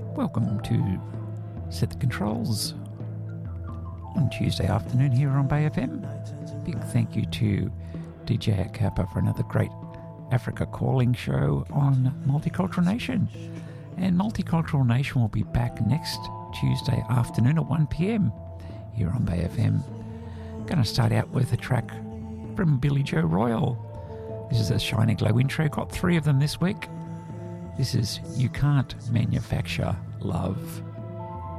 Welcome to Set the Controls on Tuesday afternoon here on Bay FM. Big thank you to DJ Akapa for another great Africa Calling show on Multicultural Nation. And Multicultural Nation will be back next Tuesday afternoon at 1 p.m. here on Bay FM. Going to start out with a track from Billy Joe Royal. This is a Shiny Glow intro. Got 3 of them this week. This is You Can't Manufacture Love.